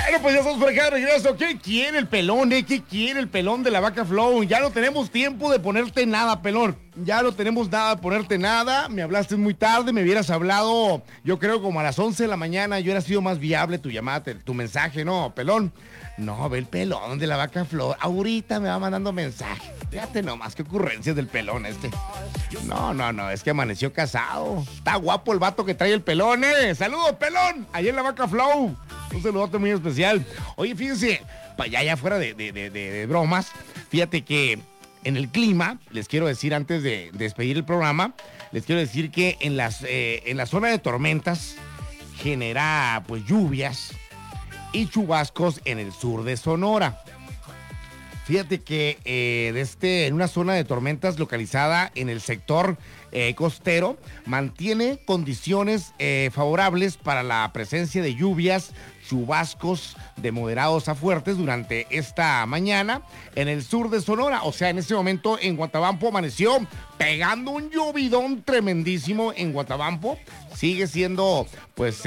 Bueno, pues ya estamos por acá de regreso. ¿Qué quiere el pelón, ¿Qué quiere el pelón de la Vaca Flow? Ya no tenemos tiempo de ponerte nada, pelón. Ya no tenemos nada de ponerte nada. Me hablaste muy tarde, me hubieras hablado, yo creo, como a las 11 de la mañana. Yo hubiera sido más viable tu llamada, tu mensaje, ¿no, pelón? No, ve el pelón de la Vaca Flow. Ahorita me va mandando mensaje. Fíjate nomás, qué ocurrencias del pelón este. No, es que amaneció casado. Está guapo el vato que trae el pelón, Saludos, pelón, allá en la Vaca Flow. Un saludote muy especial. Oye, fíjense, ya fuera de bromas, fíjate que en el clima, les quiero decir antes de despedir el programa, les quiero decir que en la zona de tormentas genera pues lluvias y chubascos en el sur de Sonora. Fíjate que en una zona de tormentas localizada en el sector costero, mantiene condiciones favorables para la presencia de lluvias, chubascos de moderados a fuertes durante esta mañana en el sur de Sonora. O sea, en ese momento en Guatabampo amaneció pegando un llovidón tremendísimo en Guatabampo. Sigue siendo pues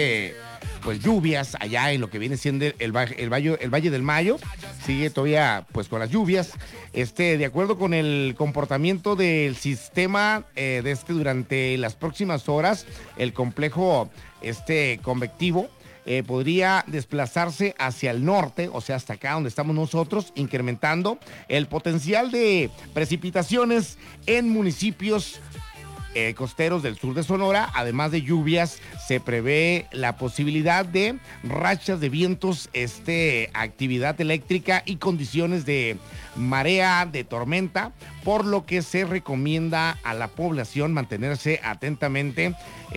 lluvias allá en lo que viene siendo el Valle del Mayo. Sigue todavía pues con las lluvias. De acuerdo con el comportamiento del sistema durante las próximas horas, el complejo convectivo podría desplazarse hacia el norte, o sea, hasta acá donde estamos nosotros, incrementando el potencial de precipitaciones en municipios costeros del sur de Sonora. Además de lluvias, se prevé la posibilidad de rachas de vientos, actividad eléctrica y condiciones de marea, de tormenta, por lo que se recomienda a la población mantenerse atentamente,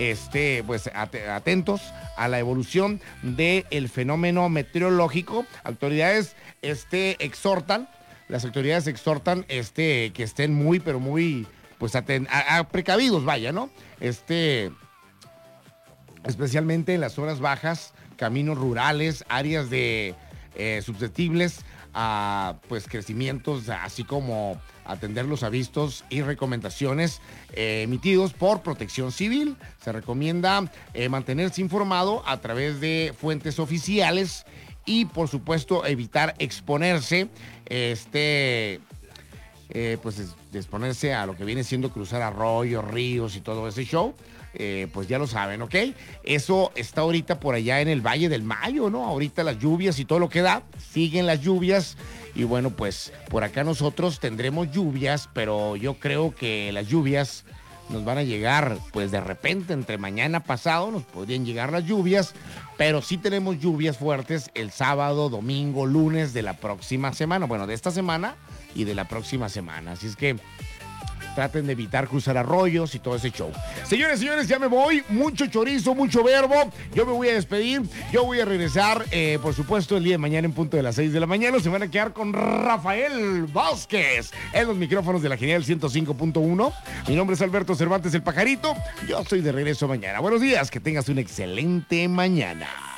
atentos a la evolución del fenómeno meteorológico. Las autoridades exhortan que estén muy, pero muy pues precavidos, vaya, ¿no? Especialmente en las zonas bajas, caminos rurales, áreas susceptibles a pues crecimientos, así como atender los avisos y recomendaciones emitidos por Protección Civil. Se recomienda mantenerse informado a través de fuentes oficiales y, por supuesto, evitar exponerse, de exponerse a lo que viene siendo cruzar arroyos, ríos y todo ese show. Pues ya lo saben, ¿ok? Eso está ahorita por allá en el Valle del Mayo, ¿no? Ahorita las lluvias y todo lo que da, siguen las lluvias. Y bueno, pues por acá nosotros tendremos lluvias, pero yo creo que las lluvias nos van a llegar pues de repente, entre mañana pasado nos podrían llegar las lluvias, pero sí tenemos lluvias fuertes el sábado, domingo, lunes de la próxima semana, bueno, de esta semana y de la próxima semana. Así es que traten de evitar cruzar arroyos y todo ese show. Señores, ya me voy. Mucho chorizo, mucho verbo. Yo me voy a despedir. Yo voy a regresar, por supuesto, el día de mañana en punto de las 6 de la mañana. Se van a quedar con Rafael Vázquez en los micrófonos de la Genial 105.1. Mi nombre es Alberto Cervantes, el Pajarito. Yo estoy de regreso mañana. Buenos días. Que tengas una excelente mañana.